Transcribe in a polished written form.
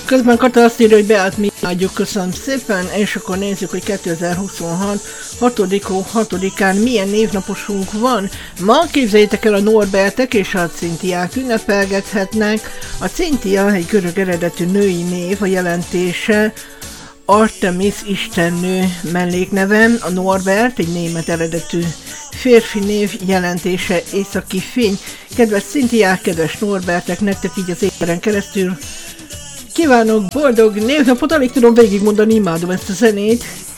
Közben Kata azt írja, hogy Beát mi adjuk, köszönöm szépen, és akkor nézzük, hogy 2026. 6-án milyen névnaposunk van. Ma képzeljétek el, a Norbertek és a Cintiák ünnepelgethetnek. A Cintia egy görög eredetű női név, a jelentése Artemis istennő mellékneve, a Norbert egy német eredetű férfi név, jelentése északi fény. Kedves Cintiák, kedves Norbertek, nektek így az éveren keresztül kívánok boldog névnapot, alig tudom végigmondani, imádom ezt a zenét.